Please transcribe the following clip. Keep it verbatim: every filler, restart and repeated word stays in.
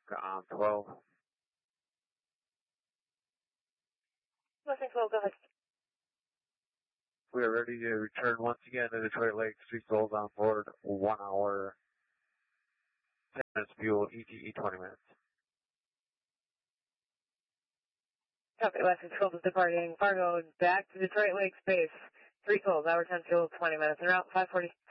on twelve. Western twelve, go ahead. We are ready to return once again to Detroit Lakes. Three souls on board, one hour, ten minutes fuel, E T E twenty minutes. Copy, Western twelve is departing Fargo back to Detroit Lakes base. Three souls, hour ten fuel, twenty minutes. En route, five forty.